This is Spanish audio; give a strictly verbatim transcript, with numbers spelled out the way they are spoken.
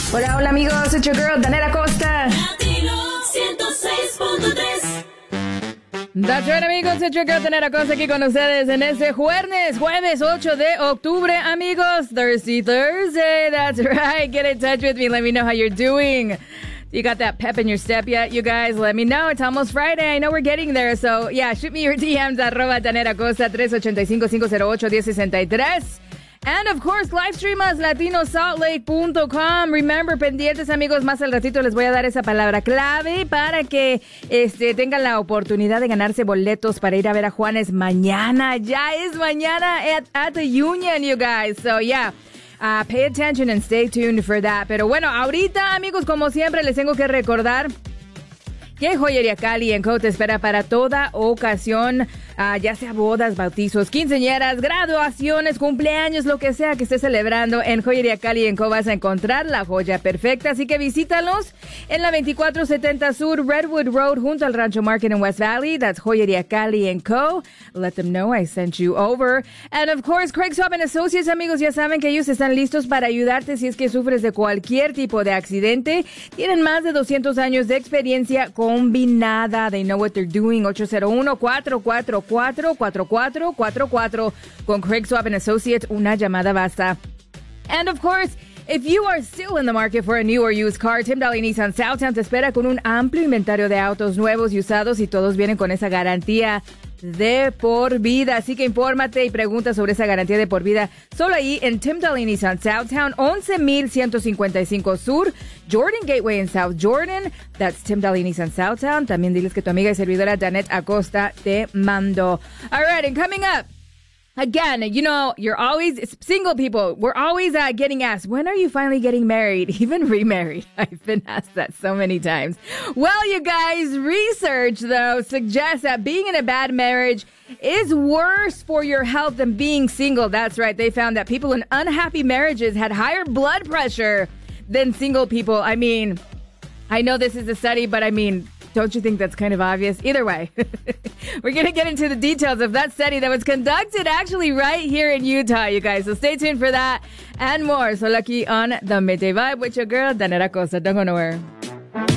Hola, hola amigos, it's your girl, Daniela Costa. Latino ciento seis punto tres. That's right, amigos, it's your girl, Daniela Costa, aquí con ustedes en este jueves, jueves ocho de octubre, amigos. Thirsty Thursday, that's right. Get in touch with me, let me know how you're doing. You got that pep in your step yet, you guys? Let me know. It's almost Friday. I know we're getting there. So, yeah, shoot me your D Ms, arroba Daniela Costa, tres ocho cinco, cinco cero ocho, uno cero seis tres. And, of course, live stream us, latino salt lake punto com. Remember, pendientes, amigos, más al ratito les voy a dar esa palabra clave para que este, tengan la oportunidad de ganarse boletos para ir a ver a Juanes mañana. Ya es mañana at, at the Union, you guys. So, yeah. Uh, pay attention and stay tuned for that. Pero bueno, ahorita, amigos, como siempre, les tengo que recordar que Joyería Cali and Co. te espera para toda ocasión, uh, ya sea bodas, bautizos, quinceañeras, graduaciones, cumpleaños, lo que sea que estés celebrando. En Joyería Cali and Co. vas a encontrar la joya perfecta, así que visítalos en la veinticuatro setenta Sur Redwood Road junto al Rancho Market en West Valley. That's Joyería Cali and Co. Let them know I sent you over. And of course, Craig Swab and Associates, amigos, ya saben que ellos están listos para ayudarte si es que sufres de cualquier tipo de accidente. Tienen más de doscientos años de experiencia combinada. They know what they're doing. ocho cero uno, cuatro cuatro cuatro, cuatro cuatro cuatro cuatro. Con Craig Swab and Associates, una llamada basta. And of course, if you are still in the market for a new or used car, Tim Daly Nissan Southtown te espera con un amplio inventario de autos nuevos y usados y todos vienen con esa garantía de por vida. Así que infórmate y pregunta sobre esa garantía de por vida solo ahí en Tim Daly Nissan Southtown, once mil ciento cincuenta y cinco Sur, Jordan Gateway en South Jordan. That's Tim Daly Nissan Southtown. También diles que tu amiga y servidora Janet Acosta te mandó. All right, and coming up, again, you know, you're always, single people, we're always uh, getting asked, when are you finally getting married? Even remarried. I've been asked that so many times. Well, you guys, research, though, suggests that being in a bad marriage is worse for your health than being single. That's right. They found that people in unhappy marriages had higher blood pressure than single people. I mean, I know this is a study, but I mean, don't you think that's kind of obvious? Either way, we're going to get into the details of that study that was conducted actually right here in Utah, you guys. So stay tuned for that and more. So lucky on The Midday Vibe with your girl, Daniela Costa. Don't go nowhere.